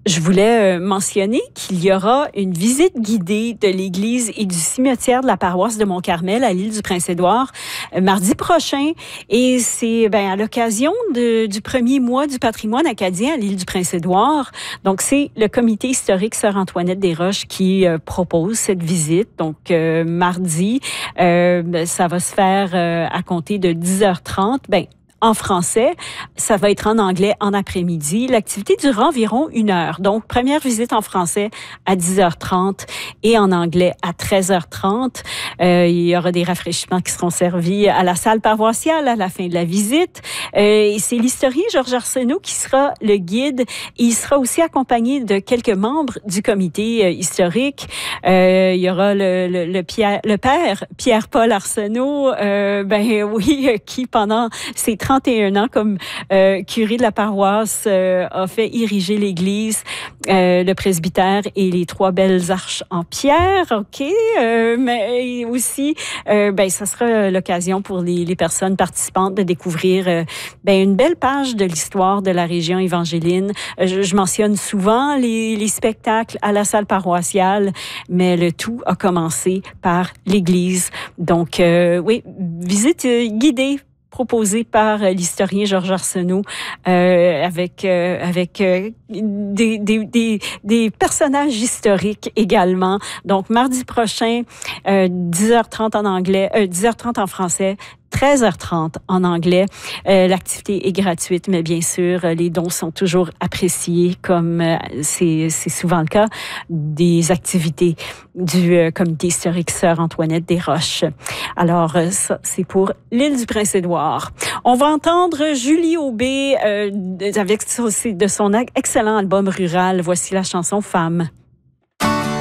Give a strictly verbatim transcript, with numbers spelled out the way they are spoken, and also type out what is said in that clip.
Je voulais mentionner qu'il y aura une visite guidée de l'église et du cimetière de la paroisse de Mont-Carmel à l'île du Prince-Édouard mardi prochain. Et c'est ben, à l'occasion de, du premier mois du patrimoine acadien à l'île du Prince-Édouard. Donc, c'est le comité historique Sœur Antoinette des Roches qui euh, propose cette visite. Donc, euh, mardi, euh, ça va se faire euh, à compter de dix heures trente. Ben, en français. Ça va être en anglais en après-midi. L'activité durera environ une heure. Donc, première visite en français à dix heures trente et en anglais à treize heures trente. Euh, il y aura des rafraîchissements qui seront servis à la salle paroissiale à la fin de la visite. Euh, et c'est l'historien Georges Arsenault qui sera le guide. Et il sera aussi accompagné de quelques membres du comité euh, historique. Euh, il y aura le, le, le, Pierre, le père Pierre-Paul Arsenault, euh, ben oui, qui pendant ses trente et un ans comme euh, curé de la paroisse euh, a fait ériger l'église, euh, le presbytère et les trois belles arches en pierre. OK, euh, mais aussi, euh, ben ça sera l'occasion pour les, les personnes participantes de découvrir euh, ben une belle page de l'histoire de la région évangéline. Je, je mentionne souvent les, les spectacles à la salle paroissiale, mais le tout a commencé par l'église. Donc, euh, oui, visite euh, guidée proposé par l'historien Georges Arsenault euh, avec euh, avec euh, des, des, des, des personnages historiques également. Donc, mardi prochain, euh, dix heures trente en anglais, euh, dix heures trente en français, treize heures trente en anglais. Euh, l'activité est gratuite, mais bien sûr, les dons sont toujours appréciés, comme euh, c'est, c'est souvent le cas des activités du euh, comité historique Sœur Antoinette des Roches. Alors, euh, ça, c'est pour l'île du Prince-Édouard. On va entendre Julie Aubé euh, avec de son excellent album rural. Voici la chanson « Femme ».